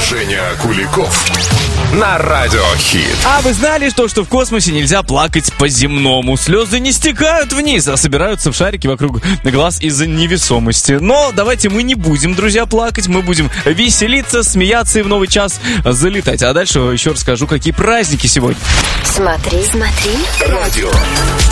Женя Куликов на Радио Хит. А вы знали, что в космосе нельзя плакать по-земному? Слезы не стекают вниз, а собираются в шарики вокруг глаз из-за невесомости. Но давайте мы не будем, друзья, плакать. Мы будем веселиться, смеяться и в новый час залетать. А дальше еще расскажу, какие праздники сегодня. Смотри, Радио